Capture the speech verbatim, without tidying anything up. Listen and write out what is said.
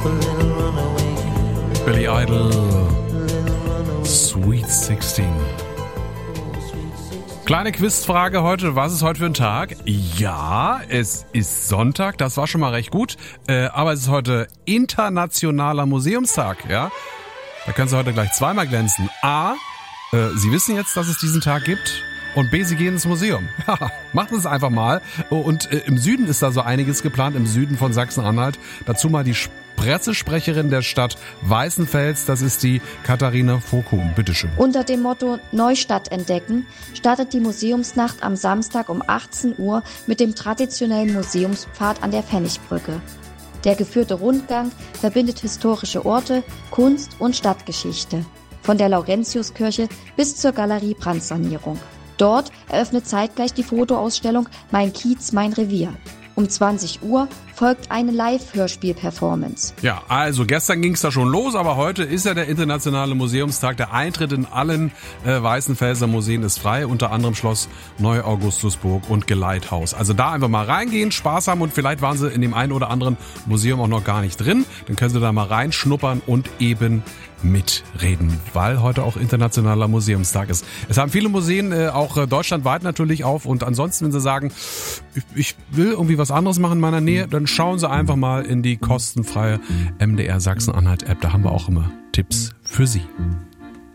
Billy Idol, Sweet sechzehn. Kleine Quizfrage heute. Was ist heute für ein Tag? Ja, es ist Sonntag. Das war schon mal recht gut. Äh, aber es ist heute Internationaler Museumstag. Ja, da können Sie heute gleich zweimal glänzen. A, äh, Sie wissen jetzt, dass es diesen Tag gibt. Und B, Sie gehen ins Museum. Ja, machen Sie es einfach mal. Und äh, im Süden ist da so einiges geplant. Im Süden von Sachsen-Anhalt. Dazu mal die Pressesprecherin der Stadt Weißenfels, das ist die Katharina Vokum. Bitteschön. Unter dem Motto Neustadt entdecken startet die Museumsnacht am Samstag um achtzehn Uhr mit dem traditionellen Museumspfad an der Pfennigbrücke. Der geführte Rundgang verbindet historische Orte, Kunst und Stadtgeschichte. Von der Laurentiuskirche bis zur Galerie Brandsanierung. Dort eröffnet zeitgleich die Fotoausstellung Mein Kiez, mein Revier. Um zwanzig Uhr folgt eine Live-Hörspiel-Performance. Ja, also gestern ging es da schon los, aber heute ist ja der Internationale Museumstag. Der Eintritt in allen äh, Weißenfelser Museen ist frei, unter anderem Schloss Neu-Augustusburg und Geleithaus. Also da einfach mal reingehen, Spaß haben und vielleicht waren Sie in dem einen oder anderen Museum auch noch gar nicht drin. Dann können Sie da mal reinschnuppern und eben mitreden, weil heute auch Internationaler Museumstag ist. Es haben viele Museen, äh, auch äh, deutschlandweit natürlich auf und ansonsten, wenn Sie sagen, ich, ich will irgendwie was anderes machen in meiner Nähe, dann schauen Sie einfach mal in die kostenfreie M D R Sachsen-Anhalt-App, da haben wir auch immer Tipps für Sie.